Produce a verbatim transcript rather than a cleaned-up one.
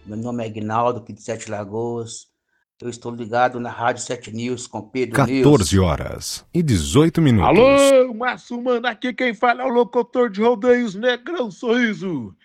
Meu nome é Aguinaldo, aqui de Sete Lagoas. Eu estou ligado na Rádio Sete News com Pedro quatorze News. horas e dezoito minutos. Alô, Márcio Mano, aqui quem fala é o locutor de rodeios Negrão Sorriso.